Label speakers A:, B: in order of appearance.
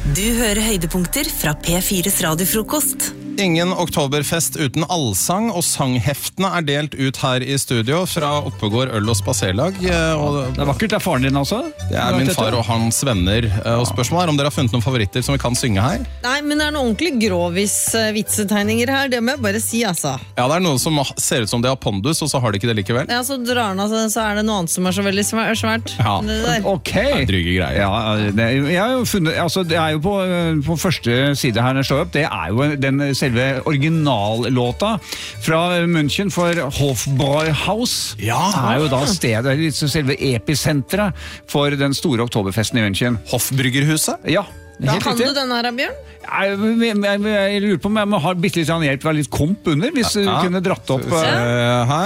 A: Du hører høydepunkter fra P4's radiofrokost.
B: Ingen oktoberfest uten allsang, og sangheftene delt ut her i studio fra Oppegård Øl- og Spaserlag.
C: Det vakkert, det faren din også?
B: Det min far og hans venner. Og spørsmålet om dere har funnet noen favoritter som vi kan synge her?
D: Nei, men det noen ordentlig grovis-vitsetegninger her, det må jeg bare si, altså.
B: Ja, det noe som ser ut som de har pondus, og så har de ikke det likevel.
D: Ja, så drar den, altså, så det noe annet som så veldig svært.
B: Ja,
C: ok.
B: Dryge greier.
C: Ja, jeg har jo funnet, altså det jo på første side her når jeg står opp, det jo den selve originallåta fra München for Hofbräuhaus.
B: Ja.
C: Jo da stedet, liksom selve episenteret for den store oktoberfesten i München.
B: Hofbryggerhuset?
C: Ja. Helt
D: Kan
C: riktig.
D: du denne her, Bjørn?
C: Jeg lurer på om jeg må ha bitte litt hjelp av litt komp under, hvis du kunne dratt opp
B: her.